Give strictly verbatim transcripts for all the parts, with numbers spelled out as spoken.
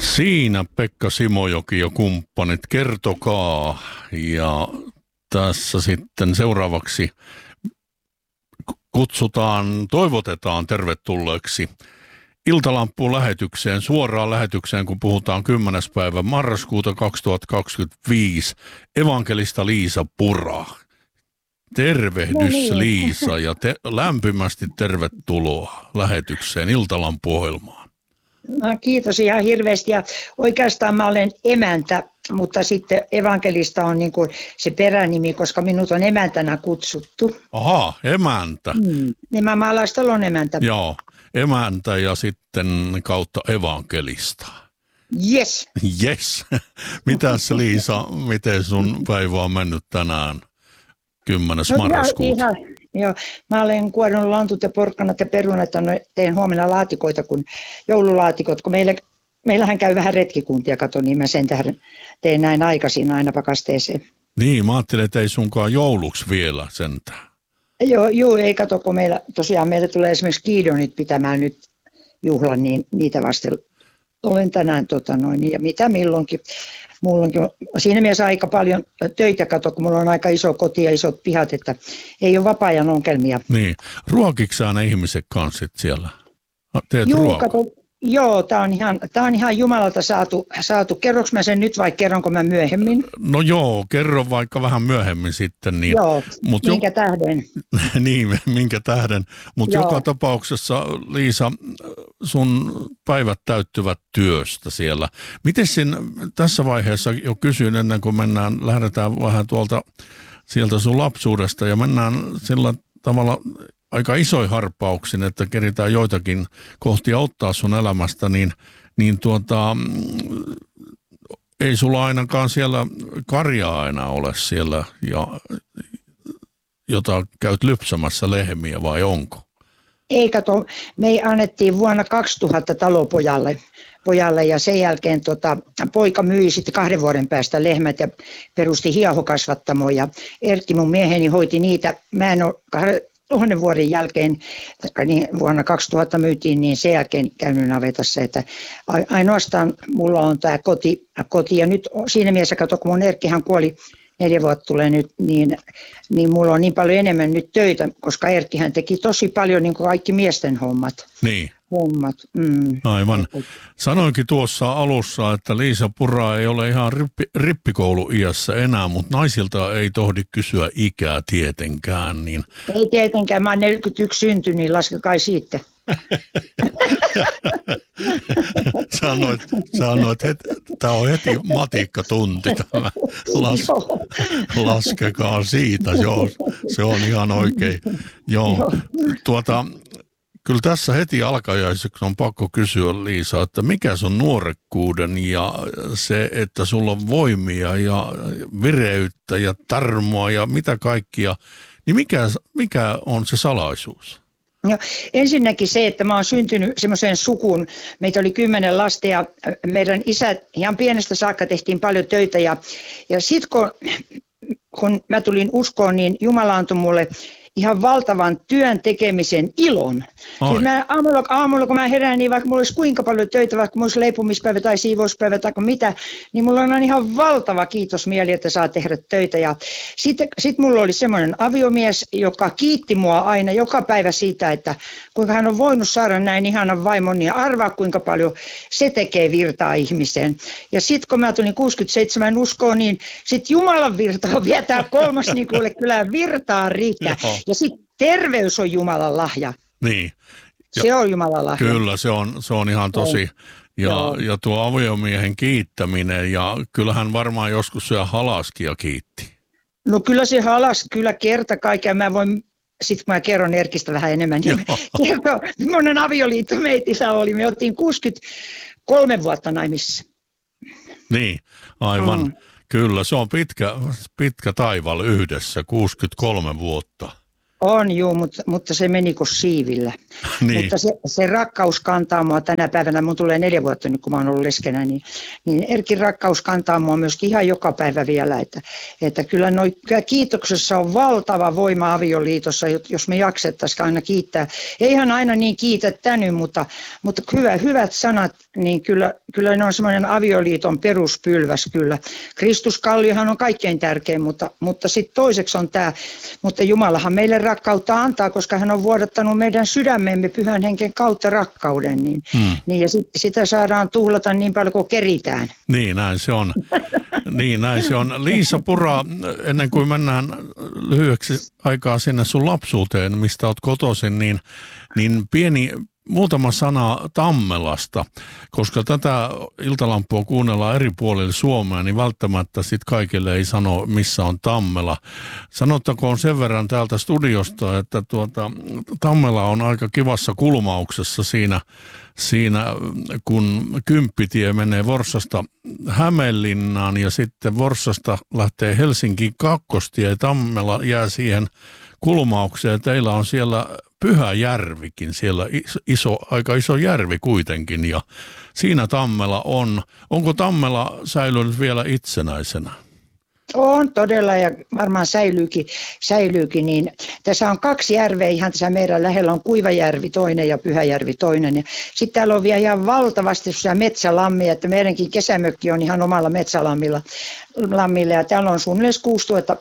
Siinä Pekka Simojoki ja kumppanit, kertokaa. Ja tässä sitten seuraavaksi kutsutaan, toivotetaan tervetulleeksi Iltalampuun lähetykseen, suoraan lähetykseen, kun puhutaan kymmenes päivä marraskuuta kaksituhattakaksikymmentäviisi, evankelista Liisa Pura. Tervehdys no niin. Liisa ja te, lämpimästi tervetuloa lähetykseen Iltalampu-ohjelmaan. No, kiitos ihan hirveästi ja oikeastaan mä olen emäntä, mutta sitten evankelista on niin kuin se peränimi, koska minut on emäntänä kutsuttu. Aha, emäntä. Hmm. Niin mä maalaistalon emäntä. Joo, emäntä ja sitten kautta evankelista. Yes. Yes. Mitäs Liisa, miten sun päivä on mennyt tänään kymmenes No, marraskuuta? ihan, joo. Mä olen kuorinut lantut ja porkkanat ja perunat, teen huomenna laatikoita, kun joululaatikot, kun meillä, meillähän käy vähän retkikuntia, kato, niin mä sen tähden teen näin aikaisin aina pakasteeseen. Niin, mä ajattelin, että ei sunkaan jouluksi vielä sentään. Joo, joo, ei kato, kun meillä tosiaan meillä tulee esimerkiksi Gideonit pitämään nyt juhlan, niin niitä vasten olen tänään tota noin, ja mitä milloinkin. Mulla onkin siinä mielessä aika paljon töitä, kato, kun mulla on aika iso koti ja isot pihat, että ei ole vapaa-ajan ongelmia. Niin, ruokiksi sä ne ihmiset kanssa siellä? Teet Juu, ruokaa? kato, joo, tää on ihan, tää on ihan Jumalalta saatu, saatu. Kerroks mä sen nyt vai kerronko mä myöhemmin? No joo, kerro vaikka vähän myöhemmin sitten. Niin, joo, mut minkä jo, tähden? niin, minkä tähden. Mutta joka tapauksessa, Liisa, sun päivät täyttyvät työstä siellä. Miten siinä tässä vaiheessa jo kysyin ennen kuin mennään, lähdetään vähän tuolta sieltä sun lapsuudesta ja mennään sillä tavalla aika isoin harppauksin, että keritään joitakin kohtia ottaa sun elämästä, niin, niin tuota, ei sulla ainakaan siellä karjaa aina ole siellä, ja, jota käyt lypsämässä lehmiä, vai onko? Ei kato, me annettiin vuonna kaksituhatta talopojalle pojalle, ja sen jälkeen tota, poika myi sitten kahden vuoden päästä lehmät ja perusti hiehokasvattamoon ja Erkki mun mieheni hoiti niitä. Mä en ole tuhannen vuoden jälkeen, niin vuonna kaksituhatta myytiin, niin sen jälkeen käynyt navetassa, että ainoastaan mulla on tämä koti, koti ja nyt siinä mielessä, kato, kun mun Erkkihän kuoli neljä vuotta tulee nyt, niin, niin mulla on niin paljon enemmän nyt töitä, koska Erkkihän teki tosi paljon niin kuin kaikki miesten hommat. Niin. Hommat. Mm. Aivan. Sanoinkin tuossa alussa, että Liisa Pura ei ole ihan rippi, rippikoulu-iässä enää, mutta naisilta ei tohdi kysyä ikää tietenkään. Niin... Ei tietenkään, mä oon neljäkymmentäyksi syntynyt, niin laskekai siitä. sanoit, sanoit että tämä on heti matikkatunti tämä. Las, laskekaa siitä, joo, se on ihan oikein. Joo, tuota... Kyllä tässä heti alkajaiseksi on pakko kysyä, Liisa, että mikä sun nuorekkuuden ja se, että sulla on voimia ja vireyttä ja tarmoa ja mitä kaikkia, niin mikä, mikä on se salaisuus? No, ensinnäkin se, että mä oon syntynyt semmoiseen sukuun, meitä oli kymmenen lasta ja meidän isät ihan pienestä saakka tehtiin paljon töitä ja, ja sit kun, kun mä tulin uskoon, niin Jumala antoi mulle ihan valtavan työn tekemisen ilon. Siis mä aamulla, aamulla, kun mä herään, niin vaikka mulla olisi kuinka paljon töitä, vaikka mulla olisi leipomispäivä tai siivouspäivä tai mitä, niin mulla on ihan valtava kiitosmieli, että saa tehdä töitä. Ja sitten sit mulla oli semmoinen aviomies, joka kiitti mua aina joka päivä siitä, että kuinka hän on voinut saada näin ihanan vaimon ja arvaa, kuinka paljon se tekee virtaa ihmiseen. Ja sitten kun mä tulin kuusikymmentäseitsemän uskoon, niin sitten Jumalan virtaa vietää kolmas, niin kuule, kyllä virtaa riittää. Ja sitten terveys on Jumalan lahja. Niin. Ja se on Jumalan lahja. Kyllä, se on, se on ihan tosi. Ja, ja tuo aviomiehen kiittäminen, ja kyllähän varmaan joskus se halaskia kiitti. No kyllä se halas, kyllä kerta kaikkiaan. Mä voin, sitten kun mä kerron Erkistä vähän enemmän, niin kerron, monen avioliitto meitissä oli. Me oltiin kuusikymmentäkolme vuotta naimissa. Niin, aivan. Mm. Kyllä, se on pitkä, pitkä taival yhdessä, kuusikymmentäkolme vuotta. On juu, mutta, mutta se meni kuin siivillä. Niin. Mutta se, se rakkaus kantaa mua tänä päivänä, mun tulee neljä vuotta nyt kun mä oon ollut leskenä, niin, niin Erkin rakkaus kantaa mua myöskin ihan joka päivä vielä. Että, että kyllä, noi, kyllä kiitoksessa on valtava voima avioliitossa, jos me jaksettaisiin aina kiittää. Eihän aina niin kiitä tänne, mutta, mutta hyvä, hyvät sanat, niin kyllä, kyllä ne on semmoinen avioliiton peruspylväs kyllä. Kristuskalliohan on kaikkein tärkein, mutta, mutta sitten toiseksi on tämä, mutta Jumalahan meille rakkautta antaa, koska hän on vuodattanut meidän sydämemme Pyhän Hengen kautta rakkauden, niin, hmm. niin ja sit, sitä saadaan tuhlata niin paljon kuin keritään. Niin, näin se on. Niin, näin se on. Liisa Pura, ennen kuin mennään lyhyeksi aikaa sinne sun lapsuuteen, mistä oot kotoisin, niin, niin pieni muutama sana Tammelasta, koska tätä iltalampua kuunnellaan eri puolilla Suomea, niin välttämättä sitten kaikille ei sano, missä on Tammela. Sanottakoon sen verran täältä studiosta, että tuota, Tammela on aika kivassa kulmauksessa siinä, siinä kun Kymppitie menee Forssasta Hämeenlinnaan ja sitten Forssasta lähtee Helsinkiin kakkostie ja Tammela jää siihen kulmaukseen. Teillä on siellä Pyhäjärvikin, siellä iso, iso, aika iso järvi kuitenkin ja siinä Tammela on. Onko Tammela säilynyt vielä itsenäisenä? On todella ja varmaan säilyykin, säilyykin niin tässä on kaksi järveä ihan tässä meidän lähellä on Kuivajärvi toinen ja Pyhäjärvi toinen ja sitten täällä on vielä ihan valtavasti metsälammia, että meidänkin kesämökki on ihan omalla metsälammilla lammilla, ja täällä on suunnilleen kuusituhatta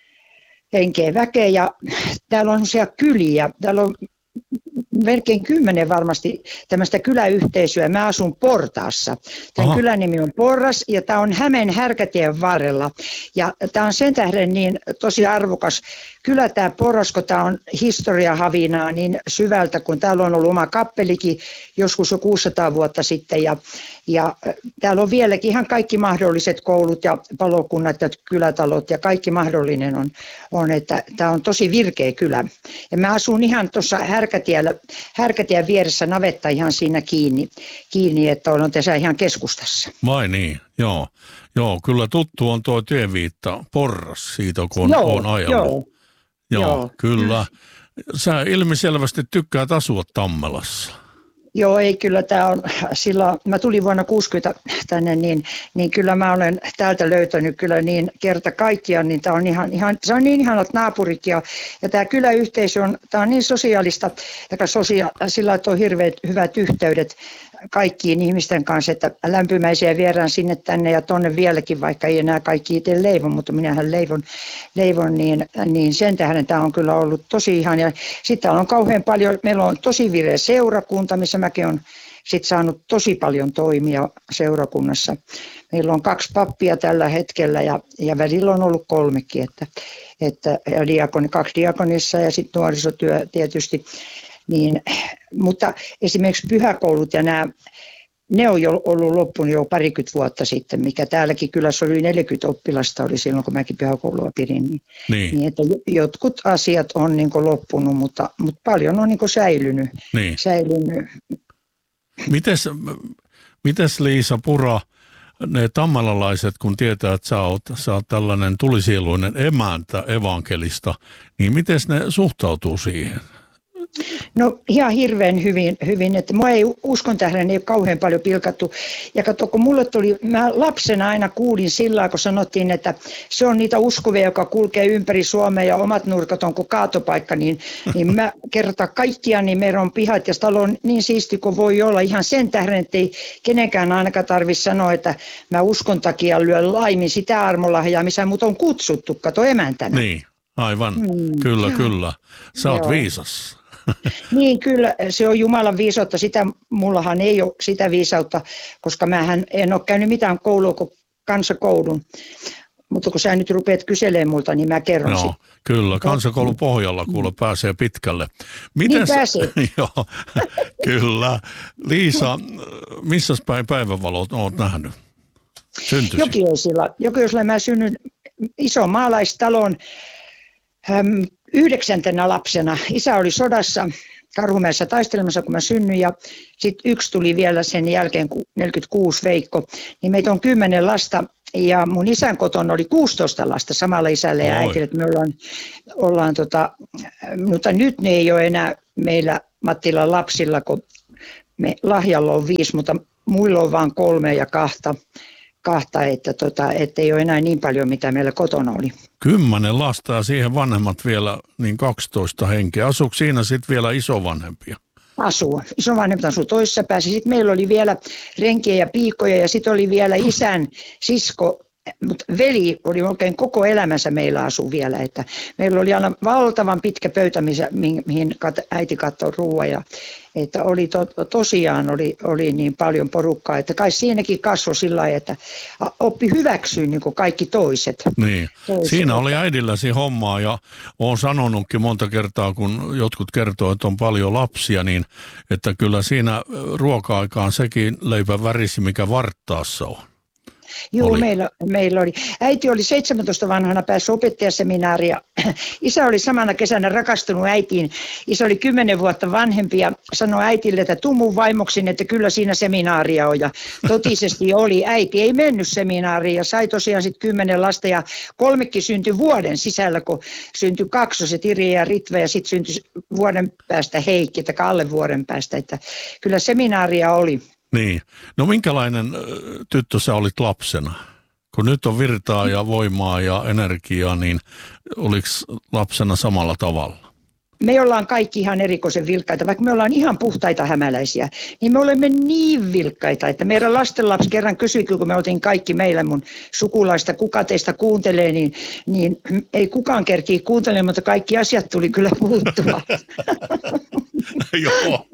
henkeä väkeä ja täällä on sellaisia kyliä, täällä on melkein kymmenen varmasti tämmöistä kyläyhteisöä. Mä asun Portaassa. Tämän Aha. kylän nimi on Porras ja tämä on Hämeen Härkätien varrella. Ja tämä on sen tähden niin tosi arvokas kylä tämä Porras, kun tämä on historiahavinaa niin syvältä, kun täällä on ollut oma kappelikin joskus jo kuusisataa vuotta sitten. Ja, ja täällä on vieläkin ihan kaikki mahdolliset koulut ja palokunnat ja kylätalot ja kaikki mahdollinen on, on että tämä on tosi virkeä kylä. Ja mä asun ihan tuossa Härkätiellä, Härkätien vieressä navetta ihan siinä kiinni, kiinni että olen tässä ihan keskustassa. Vai niin, joo. Joo, kyllä tuttu on tuo tieviitta Porras siitä, kun joo, on ajellut. Joo, joo, joo, kyllä. Sä ilmiselvästi tykkäät asua Tammelassa. Joo, ei kyllä tämä on, silloin mä tulin vuonna kuusikymmentä tänne, niin, niin kyllä mä olen täältä löytänyt kyllä niin kerta kaikkiaan, niin tämä on ihan, ihan, se on niin ihanat naapurit ja, ja tämä kyläyhteisö on, tämä on niin sosiaalista, ja sosia, sillä on hirveät hyvät yhteydet kaikkiin ihmisten kanssa, että lämpimäisiä vieraan sinne tänne ja tonne vieläkin, vaikka ei enää kaikki itse leivon, mutta minähän leivon, leivon niin, niin sen tähden tämä on kyllä ollut tosi ihan. Ja sitten on kauhean paljon, meillä on tosi vireä seurakunta, missä mäkin olen sitten saanut tosi paljon toimia seurakunnassa. Meillä on kaksi pappia tällä hetkellä ja, ja välillä on ollut kolmekin, että, että ja diakoni, kaksi diakonissa ja sitten nuorisotyö tietysti. Niin, mutta esimerkiksi pyhäkoulut ja nämä, ne on jo ollut loppunut jo parikymmentä vuotta sitten, mikä täälläkin kylässä oli neljäkymmentä oppilasta oli silloin, kun mäkin pyhäkoulua pidin. Niin, niin. Niin että jotkut asiat on niin kuin loppunut, mutta, mutta paljon on niin kuin säilynyt. Niin. säilynyt. Mites, mites Liisa Pura, ne tammelalaiset, kun tietää, että sä oot, sä oot tällainen tulisieluinen emäntä evankelista, niin miten ne suhtautuu siihen? No ihan hirveän hyvin, hyvin, että mua ei uskon tähden ei ole kauhean paljon pilkattu. Ja kato, kun mulle tuli, mä lapsena aina kuulin sillä kun sanottiin, että se on niitä uskovia, joka kulkee ympäri Suomea ja omat nurkat on kuin kaatopaikka, niin, niin mä kertaan kaikkia, niin meillä on pihat ja talo on niin siisti kuin voi olla ihan sen tähden, että ei kenenkään ainakaan tarvitse sanoa, että mä uskon takia lyön laimin sitä armolahjaa, missä mut on kutsuttu, kato emäntänä. Niin, aivan, mm. kyllä, kyllä. Sä oot Joo. viisas. Niin kyllä, se on Jumalan viisautta. Sitä, mullahan ei ole sitä viisautta, koska mähän en ole käynyt mitään koulua kuin kansakoulun. Mutta kun sä nyt rupeat kyselemään multa, niin mä kerron no, sit. Kyllä, kansakoulun pohjalla kuule pääsee pitkälle. Miten niin pääsee. Joo, kyllä. Liisa, missä päin päivänvalot olet nähnyt? Syntyisi? Jokioisilla. Jokioisilla mä synnyin ison maalaistalon äm, yhdeksäntenä lapsena. Isä oli sodassa Karhumäessä taistelemassa, kun mä synnyin, ja sitten yksi tuli vielä sen jälkeen, kun neljäkymmentäkuusi Veikko. Niin meitä on kymmenen lasta, ja mun isän kotona oli kuusitoista lasta samalla isälle ja äitille. Me ollaan, ollaan tota, mutta nyt ne ei ole enää meillä Mattilan lapsilla, kun me Lahjalla on viisi, mutta muilla on vain kolme ja kahta. kahta että, tota, että ei ole enää niin paljon, mitä meillä kotona oli. Kymmenen lasta ja siihen vanhemmat vielä niin kaksitoista henkeä. Asuuko siinä sitten vielä isovanhempia? asuu. Isovanhemmat asuu toisessa päässä. Sitten meillä oli vielä renkiä ja piikoja ja sitten oli vielä isän sisko. Mutta veli oli oikein koko elämänsä meillä asuu vielä, että meillä oli aina valtavan pitkä pöytä, mihin äiti katsoi ruoan ja että oli to, tosiaan oli, oli niin paljon porukkaa, että kai siinäkin kasvoi sillä lailla, että oppi hyväksyä niin kuin kaikki toiset. Niin, toiset. Siinä oli äidilläsi hommaa ja olen sanonutkin monta kertaa, kun jotkut kertoo, että on paljon lapsia, niin että kyllä siinä ruoka-aikaan sekin leipä värisi, mikä varttaassa on. Joo, meillä, meillä oli. Äiti oli seitsemäntoista vanhana päässyt opettajaseminaariin ja isä oli samana kesänä rakastunut äitiin. Isä oli kymmenen vuotta vanhempi ja sanoi äitille, että tuu mun vaimoksin, että kyllä siinä seminaaria on. Ja totisesti oli. Äiti ei mennyt seminaariin ja sai tosiaan sitten kymmenen lasta ja kolmekin syntyi vuoden sisällä, kun syntyi kaksoset, Irja ja Ritva ja sitten syntyi vuoden päästä Heikki, tai alle vuoden päästä. Että kyllä seminaaria oli. Niin. No minkälainen tyttö sä olit lapsena? Kun nyt on virtaa ja voimaa ja energiaa, niin oliko lapsena samalla tavalla? Me ollaan kaikki ihan erikoisen vilkkaita, vaikka me ollaan ihan puhtaita hämäläisiä, niin me olemme niin vilkkaita, että meidän lastenlapsi kerran kysyi, kun me oltiin kaikki meillä mun sukulaista, kuka teistä kuuntelee, niin, niin ei kukaan kerkiä kuuntelemaan, mutta kaikki asiat tuli kyllä puuttua. Joo,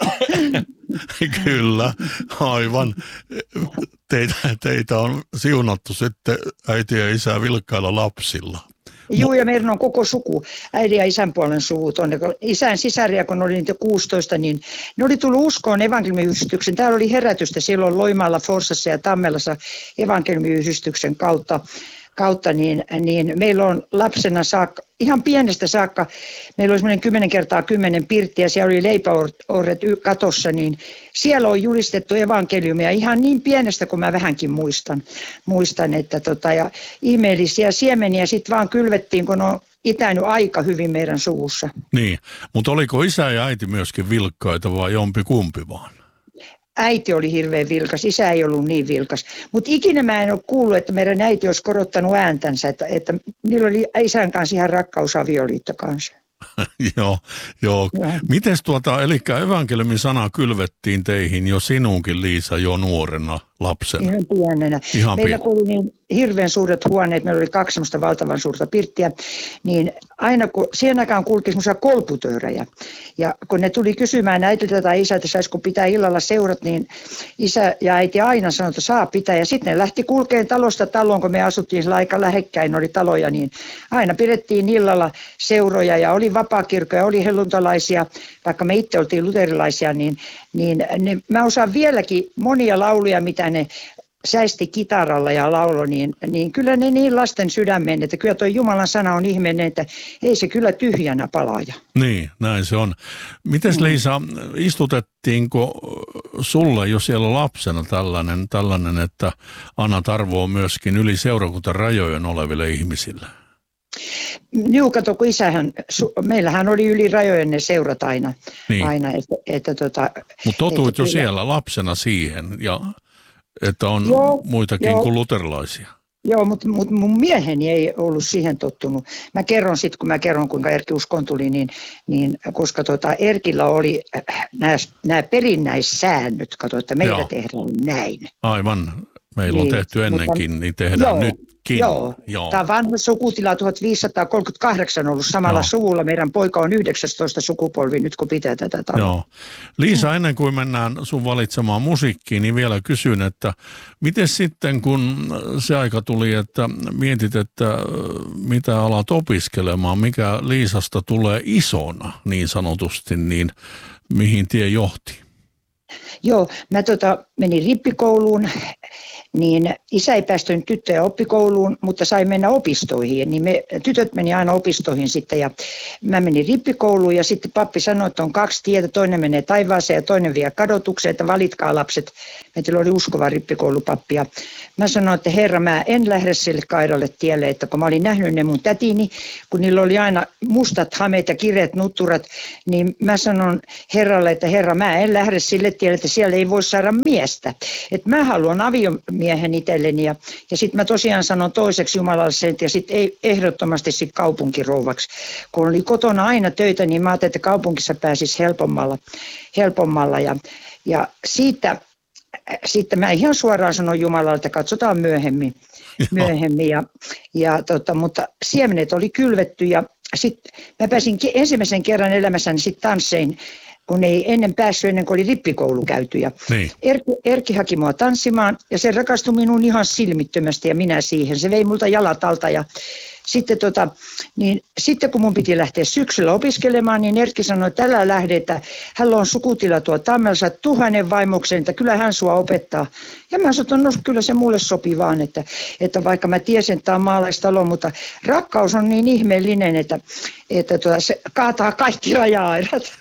kyllä, aivan. Teitä, teitä on siunattu sitten äiti ja isä vilkkailla lapsilla. Joo, ja meidän on koko suku, äidin ja isän puolen suvut on. Isän sisaria, kun oli niitä kuusitoista, niin ne oli tullut uskoon evankeliumiyhdistyksen. Täällä oli herätystä silloin Loimaalla, Forssassa ja Tammelassa evankeliumiyhdistyksen kautta. kautta niin, niin meillä on lapsena saakka, ihan pienestä saakka, meillä oli semmoinen kymmenen kertaa kymmenen pirtti ja siellä oli leipäorret katossa, niin siellä on julistettu evankeliumia ihan niin pienestä kuin mä vähänkin muistan, muistan että tota, ja ihmeellisiä siemeniä sitten vaan kylvettiin, kun on itänyt aika hyvin meidän suvussa. Niin, mutta oliko isä ja äiti myöskin vilkkaita vai jompi kumpi vaan? Äiti oli hirveän vilkas, isä ei ollut niin vilkas. Mutta ikinä mä en ole kuullut, että meidän äiti olisi korottanut ääntänsä, että, että niillä oli isän kanssa ihan rakkausavioliitto kanssa. joo, joo. Mites tuota, eli evankeliumin sana kylvettiin teihin jo sinunkin, Liisa, jo nuorena lapsena? Ihan pienenä. Ihan Meillä pien... kun oli niin hirveän suuret huoneet, meillä oli kaksi semmoista valtavan suurta pirttiä, niin aina kun siihen aikaan kulki semmoisia kolputöörejä. Ja kun ne tuli kysymään äitiltä tai isältä, saisiko pitää illalla seurat, niin isä ja äiti aina sanoi, että saa pitää. Ja sitten ne lähti kulkeen talosta taloon, kun me asuttiin sillä aika lähekkäin, oli taloja, niin aina pidettiin illalla seuroja ja oli vapaakirkkoja, oli helluntalaisia, vaikka me itse oltiin luterilaisia, niin, niin ne, mä osaan vieläkin monia lauluja, mitä ne säisti kitaralla ja laulo, niin, niin kyllä ne niin lasten sydämeen, että kyllä tuo Jumalan sana on ihmeinen, että ei se kyllä tyhjänä palaaja. Niin, näin se on. Mites Liisa, istutettiinko sulle jo siellä lapsena tällainen, tällainen että annat arvoa myöskin yli seurakuntarajojen oleville ihmisille? Joo, kato, kun isähän, meillähän oli yli rajojen ne seurat aina. Niin. aina että, että tota, mutta totuit että jo kyllä, siellä lapsena siihen, ja, että on joo, muitakin joo. kuin luterilaisia. Joo, mutta mut mun mieheni ei ollut siihen tottunut. Mä kerron sitten, kun mä kerron, kuinka Erkki uskon tuli, niin, niin koska tota Erkillä oli nämä perinnäissäännöt, kato, että meillä joo. tehdään näin. Aivan, meillä niin, on tehty ennenkin, mutta, niin tehdään joo, nytkin. Joo. joo, tämä vanha sukutila tuhatviisisataakolmekymmentäkahdeksan on ollut samalla joo. suvulla. Meidän poika on yhdeksästoista sukupolvi nyt, kun pitää tätä taloa. Joo. Liisa, ennen kuin mennään sun valitsemaan musiikkiin, niin vielä kysyn, että miten sitten kun se aika tuli, että mietit, että mitä alat opiskelemaan, mikä Liisasta tulee isona niin sanotusti, niin mihin tie johti? Joo, mä tota, menin rippikouluun, niin isä ei päästönyt tyttöjä oppikouluun, mutta sai mennä opistoihin. Niin me, tytöt meni aina opistoihin sitten ja mä menin rippikouluun ja sitten pappi sanoi, että on kaksi tietä, toinen menee taivaaseen ja toinen vie kadotukseen, että valitkaa lapset. Meillä oli uskova rippikoulupappi ja mä sanoin, että herra, mä en lähde sille kaidalle tielle, että kun mä olin nähnyt ne mun tätini, kun niillä oli aina mustat hameet ja kireet nutturat, niin mä sanon herralle, että herra, mä en lähde sille tielle, että siellä ei voi saada miestä. Että mä haluan avio miehen itselleni. Ja, ja sitten mä tosiaan sanon toiseksi Jumalalle sen, ja sitten ei ehdottomasti sit kaupunkirouvaksi. Kun oli kotona aina töitä, niin mä ajattelin, että kaupungissa pääsisi helpommalla. helpommalla ja, ja siitä, sitten mä ihan suoraan sanon Jumalalle, että katsotaan myöhemmin. myöhemmin ja, ja tota, mutta siemenet oli kylvetty ja sitten mä pääsin ensimmäisen kerran elämässäni sitten tanssein, kun ei ennen päässyt ennen kuin oli rippikoulu käyty. Ja niin. Erkki, Erkki haki mua tanssimaan ja se rakastui minuun ihan silmittömästi ja minä siihen. Se vei multa jalat alta ja sitten, tota, niin, sitten kun mun piti lähteä syksyllä opiskelemaan, niin Erkki sanoi, että älä lähde, että hän on sukutila tuo Tammelsa tuhannen vaimoksen, että kyllä hän sua opettaa. Ja mä sanoin, no kyllä se mulle sopii vaan, että, että vaikka mä tiesin, että tämä on maalaistalo, mutta rakkaus on niin ihmeellinen, että, että tuota, se kaataa kaikki raja-aidat.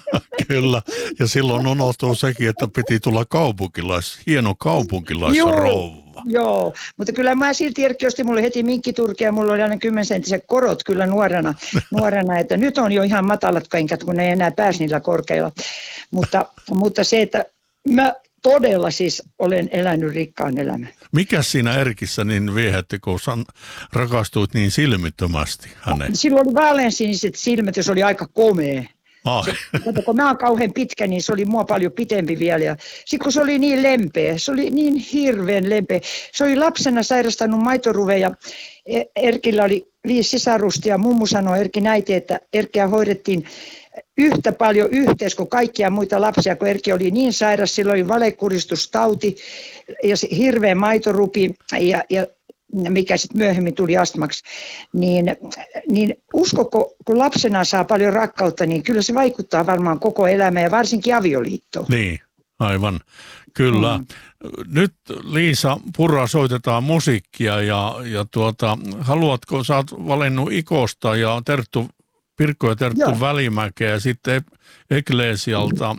Kyllä, ja silloin unohtuu sekin, että piti tulla kaupunkilais, hieno kaupunkilaisrouva. Joo, mutta kyllä mä silti Erkki osti mulle heti minkkiturkia ja mulla oli aina kymmensenttiset korot kyllä nuorena, nuorena, että nyt on jo ihan matalat kenkät, kun ne ei enää pääse niillä korkeilla. Mutta, mutta se, että mä todella siis olen elänyt rikkaan elämän. Mikä siinä Erkissä niin viehätti, kun san, rakastuit niin silmittömästi häneen? Silloin oli vaaleansiniset silmät ja se oli aika komea. Se, kato, kun mä oon kauhean pitkä, niin se oli mua paljon pitempi vielä. Ja sitten kun se oli niin lempeä, se oli niin hirveän lempeä. Se oli lapsena sairastanut maitoruveja. Erkillä oli viisi sisarusta ja mummu sanoi Erkin äiti, että Erkkiä hoidettiin yhtä paljon yhteensä kuin kaikkia muita lapsia, kun Erkki oli niin sairas. Sillä oli valekuristustauti ja hirveä maitorupi ja, ja mikä sitten myöhemmin tuli astmaksi, niin, niin uskoko, kun lapsena saa paljon rakkautta, niin kyllä se vaikuttaa varmaan koko elämään ja varsinkin avioliittoon. Niin, aivan. Kyllä. Mm. Nyt Liisa Purra soitetaan musiikkia ja, ja tuota, haluatko, sä oot valinnut Ikosta ja Terttu, Pirkko ja Terttu Joo. Välimäkeä ja sitten Eklesialta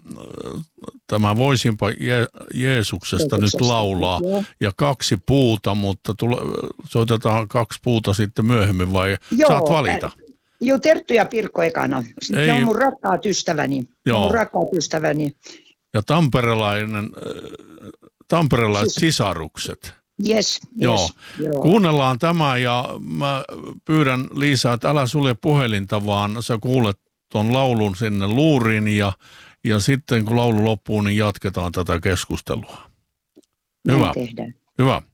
tämä Voisinpa Je- Jeesuksesta nyt laulaa Joo. ja kaksi puuta, mutta tule, soitetaan kaksi puuta sitten myöhemmin vai Joo, saat valita? Ä, joo, Terttu ja Pirkko ekana. Sitten Ei. on mun rakkaat ystäväni. Joo. Mun rakkaat ystäväni. Ja tamperelainen, tamperelaiset sisarukset. Yes, Joo. yes, joo. Kuunnellaan tämä ja mä pyydän Liisa, että älä sulje puhelinta, vaan sä kuulet tuon laulun sinne luuriin ja, ja sitten kun laulu loppuu, niin jatketaan tätä keskustelua. Hyvä. Hyvä.